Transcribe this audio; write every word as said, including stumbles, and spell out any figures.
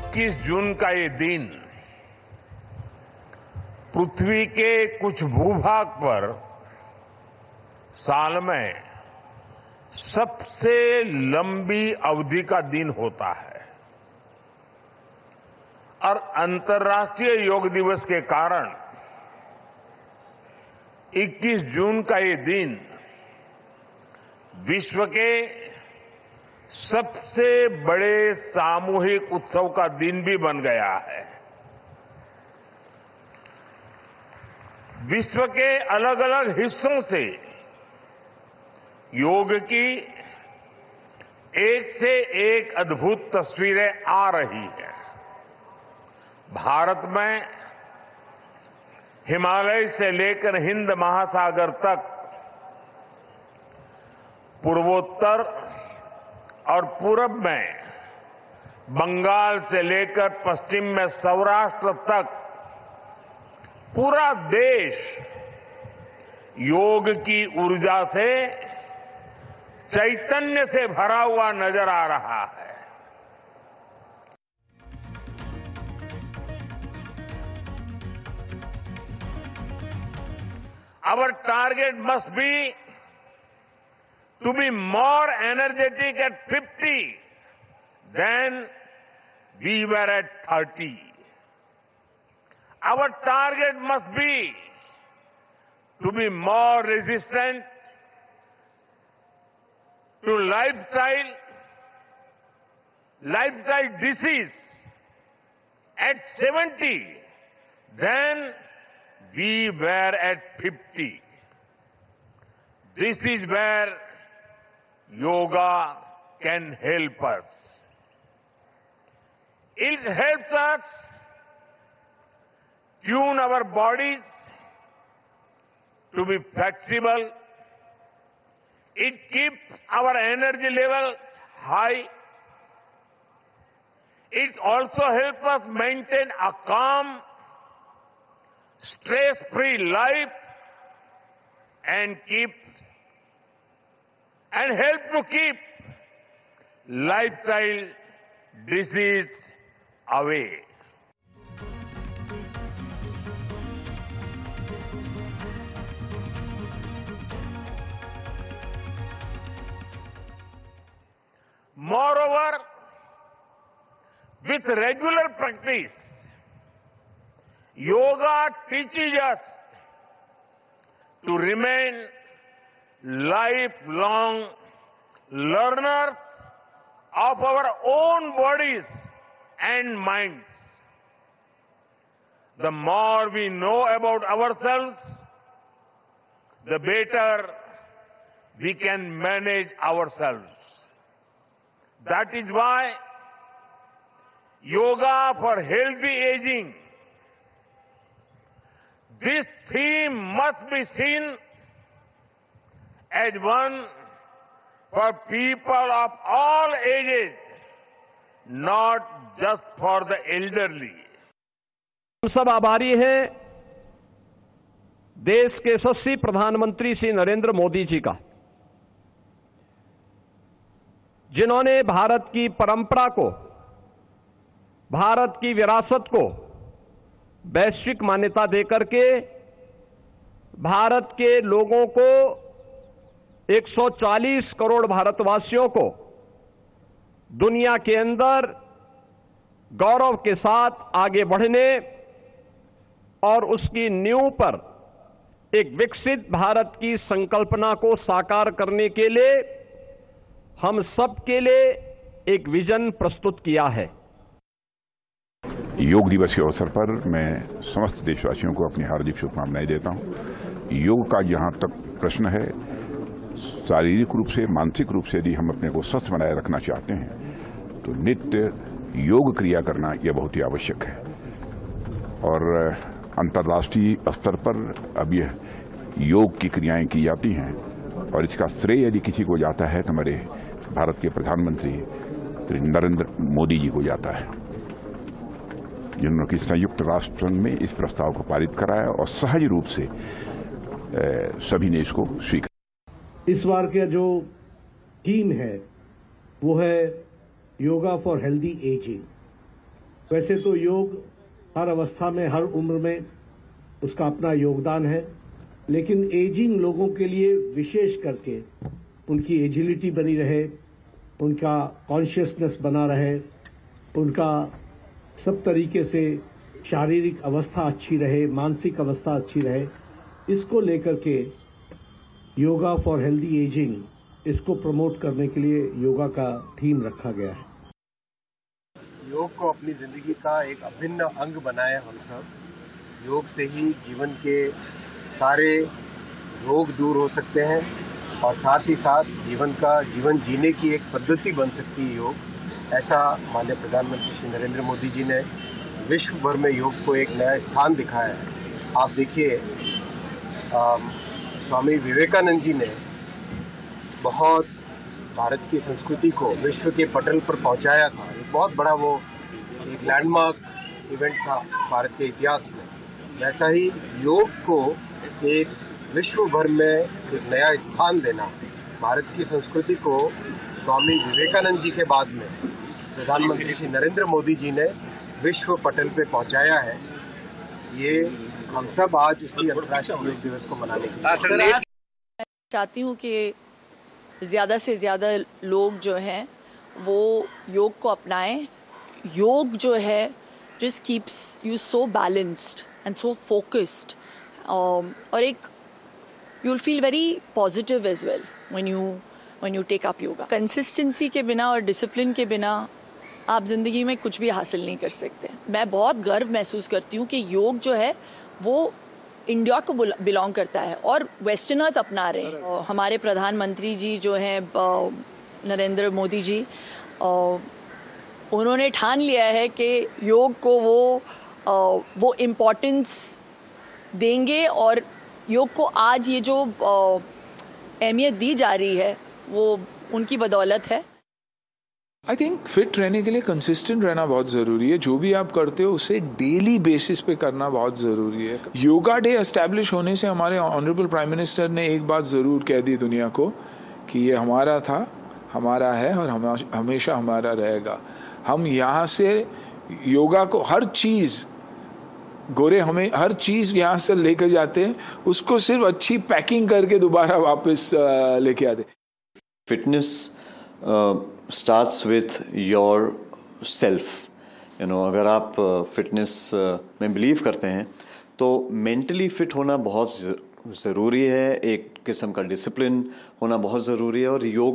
इक्कीस जून का ये दिन पृथ्वी के कुछ भूभाग पर साल में सबसे लंबी अवधि का दिन होता है और अंतर्राष्ट्रीय योग दिवस के कारण इक्कीस जून का ये दिन विश्व के सबसे बड़े सामूहिक उत्सव का दिन भी बन गया है। विश्व के अलग अलग हिस्सों से योग की एक से एक अद्भुत तस्वीरें आ रही हैं। भारत में हिमालय से लेकर हिंद महासागर तक, पूर्वोत्तर और पूरब में बंगाल से लेकर पश्चिम में सौराष्ट्र तक पूरा देश योग की ऊर्जा से, चैतन्य से भरा हुआ नजर आ रहा है। Our target must be to be more energetic at fifty than we were at thirty. Our target must be to be more resistant to lifestyle, lifestyle disease at seventy than we were at fifty. This is where yoga can help us. It helps us tune our bodies to be flexible. It keeps our energy level high. It also helps us maintain a calm, stress-free life and keep and help to keep lifestyle disease away. Moreover, with regular practice, yoga teaches us to remain lifelong learners of our own bodies and minds. The more we know about ourselves, the better we can manage ourselves. That is why yoga for healthy aging, this theme must be seen as one for people of all ages, not just for the elderly. हम सब आभारी हैं देश के यशस्वी प्रधानमंत्री श्री नरेंद्र मोदी जी का, जिन्होंने भारत की परंपरा को, भारत की विरासत को वैश्विक मान्यता देकर के भारत के लोगों को, एक सौ चालीस करोड़ भारतवासियों को दुनिया के अंदर गौरव के साथ आगे बढ़ने और उसकी नींव पर एक विकसित भारत की संकल्पना को साकार करने के लिए हम सब के लिए एक विजन प्रस्तुत किया है। योग दिवस के अवसर पर मैं समस्त देशवासियों को अपनी हार्दिक शुभकामनाएं देता हूं। योग का जहां तक प्रश्न है, शारीरिक रूप से, मानसिक रूप से यदि हम अपने को स्वस्थ बनाए रखना चाहते हैं तो नित्य योग क्रिया करना यह बहुत ही आवश्यक है। और अंतर्राष्ट्रीय स्तर पर अब यह योग की क्रियाएं की जाती हैं और इसका श्रेय यदि किसी को जाता है तो हमारे भारत के प्रधानमंत्री श्री नरेंद्र मोदी जी को जाता है, जिन्होंने कि संयुक्त राष्ट्र संघ में इस प्रस्ताव को पारित कराया और सहज रूप से सभी ने इसको स्वीकार। इस बार का जो थीम है वो है योगा फॉर हेल्दी एजिंग। वैसे तो योग हर अवस्था में, हर उम्र में उसका अपना योगदान है, लेकिन एजिंग लोगों के लिए विशेष करके उनकी एजिलिटी बनी रहे, उनका कॉन्शियसनेस बना रहे, उनका सब तरीके से शारीरिक अवस्था अच्छी रहे, मानसिक अवस्था अच्छी रहे, इसको लेकर के योगा फॉर हेल्दी एजिंग, इसको प्रमोट करने के लिए योगा का थीम रखा गया है। योग को अपनी जिंदगी का एक अभिन्न अंग बनाए हम सब। योग से ही जीवन के सारे रोग दूर हो सकते हैं और साथ ही साथ जीवन का जीवन जीने की एक पद्धति बन सकती है योग। ऐसा माननीय प्रधानमंत्री श्री नरेंद्र मोदी जी ने विश्व भर में योग को एक नया स्थान दिखाया है। आप देखिए, स्वामी विवेकानंद जी ने बहुत भारत की संस्कृति को विश्व के पटल पर पहुंचाया था। एक बहुत बड़ा वो एक लैंडमार्क इवेंट था भारत के इतिहास में। वैसा ही योग को एक विश्व भर में एक नया स्थान देना, भारत की संस्कृति को स्वामी विवेकानंद जी के बाद में प्रधानमंत्री श्री नरेंद्र मोदी जी ने विश्व पटल पे पहुंचाया है। ये हम सब आज उसी अंतर्राष्ट्रीय योग दिवस को मनाने के लिए चाहती हूँ कि ज़्यादा से ज़्यादा लोग जो हैं वो योग को अपनाएं। योग जो है just keeps you so balanced and so focused, um, और एक you'll feel very positive as well when you when you take up yoga. Consistency के बिना और discipline के बिना आप ज़िंदगी में कुछ भी हासिल नहीं कर सकते। मैं बहुत गर्व महसूस करती हूँ कि योग जो है वो इंडिया को बिलोंग करता है और वेस्टर्नर्स अपना रहे हैं। हमारे प्रधानमंत्री जी जो हैं नरेंद्र मोदी जी, उन्होंने ठान लिया है कि योग को वो वो इम्पोर्टेंस देंगे और योग को आज ये जो अहमियत दी जा रही है वो उनकी बदौलत है। आई थिंक फिट रहने के लिए कंसिस्टेंट रहना बहुत ज़रूरी है। जो भी आप करते हो उसे डेली बेसिस पे करना बहुत ज़रूरी है। योगा डे एस्टैब्लिश होने से हमारे ऑनरेबल प्राइम मिनिस्टर ने एक बात ज़रूर कह दी दुनिया को कि ये हमारा था, हमारा है और हम हमेशा हमारा रहेगा। हम यहाँ से योगा को हर चीज़ गोरे हमें हर चीज़ यहाँ से लेकर जाते हैं, उसको सिर्फ अच्छी पैकिंग करके दोबारा वापस लेके आते। Fitness starts with your self. You know, अगर आप फिटनेस में बिलीव करते हैं तो मेंटली फिट होना बहुत ज़रूरी है। एक किस्म का डिसिप्लिन होना बहुत ज़रूरी है और योग